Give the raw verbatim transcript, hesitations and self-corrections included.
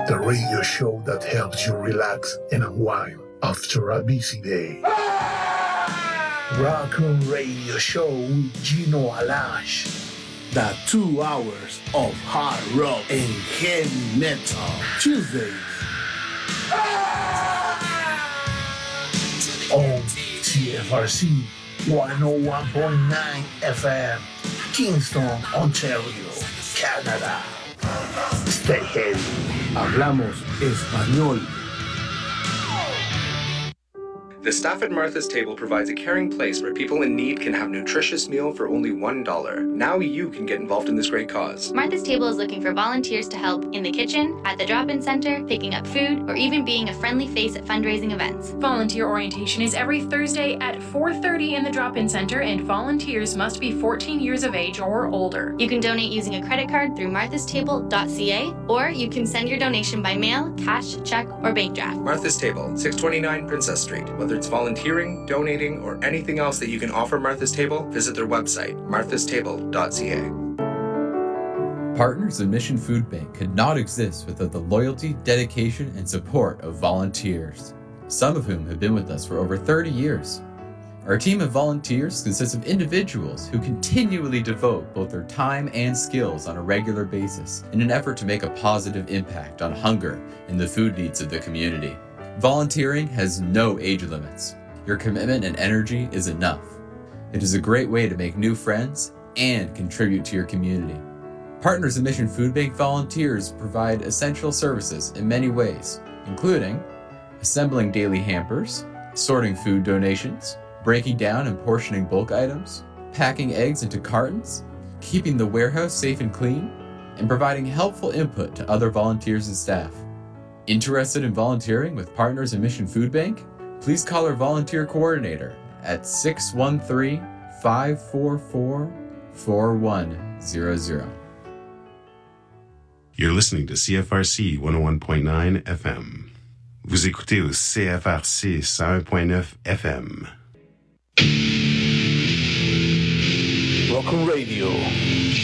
the radio show that helps you relax and unwind after a busy day. Rock On Radio Show with Gino Alash. The two hours of hard rock and heavy metal. Tuesdays. On C F R C one oh one point nine F M, Kingston, Ontario, Canada. Stay heavy. Hablamos español. The staff at Martha's Table provides a caring place where people in need can have a nutritious meal for only one dollar. Now you can get involved in this great cause. Martha's Table is looking for volunteers to help in the kitchen, at the drop-in center, picking up food, or even being a friendly face at fundraising events. Volunteer orientation is every Thursday at four thirty in the drop-in center, and volunteers must be fourteen years of age or older. You can donate using a credit card through marthas table dot c a, or you can send your donation by mail, cash, check, or bank draft. Martha's Table, six twenty-nine Princess Street. Whether it's volunteering, donating, or anything else that you can offer Martha's Table, visit their website, marthas table dot c a. Partners in Mission Food Bank could not exist without the loyalty, dedication, and support of volunteers, some of whom have been with us for over thirty years. Our team of volunteers consists of individuals who continually devote both their time and skills on a regular basis in an effort to make a positive impact on hunger and the food needs of the community. Volunteering has no age limits. Your commitment and energy is enough. It is a great way to make new friends and contribute to your community. Partners in Mission Food Bank volunteers provide essential services in many ways, including assembling daily hampers, sorting food donations, breaking down and portioning bulk items, packing eggs into cartons, keeping the warehouse safe and clean, and providing helpful input to other volunteers and staff. Interested in volunteering with Partners in Mission Food Bank? Please call our volunteer coordinator at six one three, five four four, four one zero zero. You're listening to C F R C one oh one point nine F M. Vous écoutez au C F R C one oh one point nine F M. Rock on Radio.